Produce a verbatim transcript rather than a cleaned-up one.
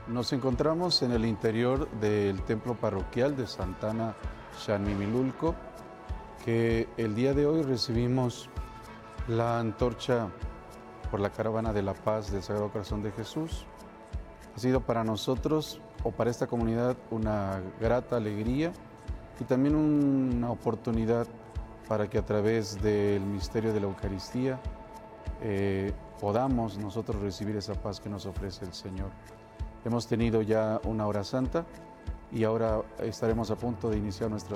Nos encontramos en el interior del templo parroquial de Santana Xanmimilulco, que el día de hoy recibimos la antorcha por la Caravana de la Paz del Sagrado Corazón de Jesús. Ha sido para nosotros o para esta comunidad una grata alegría y también una oportunidad para que a través del misterio de la Eucaristía eh, podamos nosotros recibir esa paz que nos ofrece el Señor. Hemos tenido ya una hora santa y ahora estaremos a punto de iniciar nuestra